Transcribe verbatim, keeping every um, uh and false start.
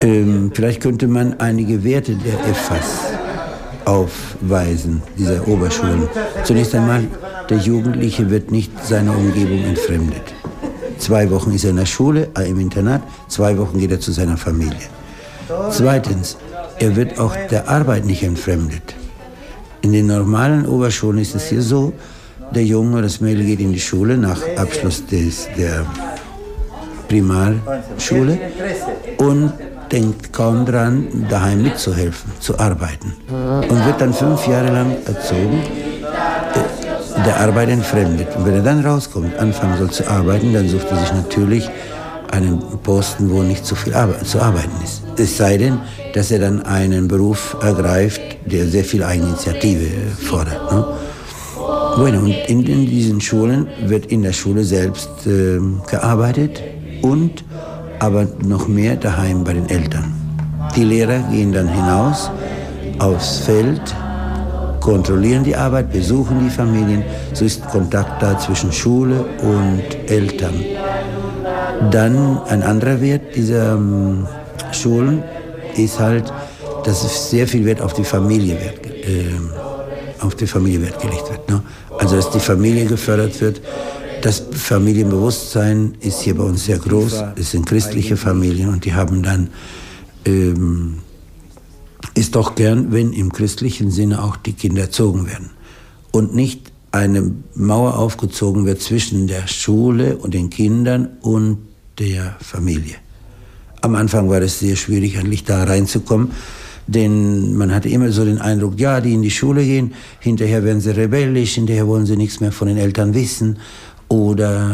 Ähm, vielleicht könnte man einige Werte der E F As aufweisen, dieser Oberschulen. Zunächst einmal, der Jugendliche wird nicht seiner Umgebung entfremdet. Zwei Wochen ist er in der Schule, äh, im Internat, zwei Wochen geht er zu seiner Familie. Zweitens, er wird auch der Arbeit nicht entfremdet. In den normalen Oberschulen ist es hier so, der Junge oder das Mädel geht in die Schule nach Abschluss des, der Primarschule und denkt kaum dran, daheim mitzuhelfen, zu arbeiten. Und wird dann fünf Jahre lang erzogen, der Arbeit entfremdet. Und wenn er dann rauskommt, anfangen soll zu arbeiten, dann sucht er sich natürlich einen Posten, wo nicht so viel Arbeit, zu arbeiten ist. Es sei denn, dass er dann einen Beruf ergreift, der sehr viel Eigeninitiative fordert. Ne? Bueno, und in, in diesen Schulen wird in der Schule selbst äh, gearbeitet und aber noch mehr daheim bei den Eltern. Die Lehrer gehen dann hinaus aufs Feld, kontrollieren die Arbeit, besuchen die Familien. So ist Kontakt da zwischen Schule und Eltern. Dann ein anderer Wert dieser ähm, Schulen ist halt, dass es sehr viel Wert auf die Familie, Wert, äh, auf die Familie Wert gelegt wird. Ne? Also dass die Familie gefördert wird. Das Familienbewusstsein ist hier bei uns sehr groß. Es sind christliche Familien und die haben dann, ähm, ist doch gern, wenn im christlichen Sinne auch die Kinder erzogen werden. Und nicht eine Mauer aufgezogen wird zwischen der Schule und den Kindern und der Familie. Am Anfang war es sehr schwierig, eigentlich da reinzukommen, denn man hatte immer so den Eindruck, ja, die in die Schule gehen, hinterher werden sie rebellisch, hinterher wollen sie nichts mehr von den Eltern wissen oder